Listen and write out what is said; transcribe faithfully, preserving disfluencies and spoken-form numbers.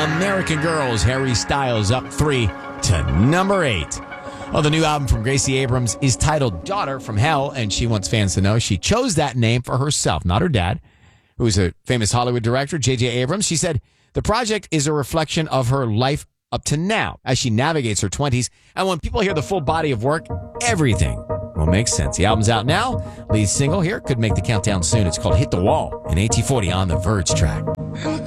American Girls, Harry Styles up three to number eight. Well, the new album from Gracie Abrams is titled Daughter from Hell, and she wants fans to know she chose that name for herself, not her dad, who is a famous Hollywood director, J J Abrams. She said the project is a reflection of her life up to now as she navigates her twenties. And when people hear the full body of work, everything will make sense. The album's out now. Lead single here could make the countdown soon. It's called Hit the Wall, an A T forty on the Verge track.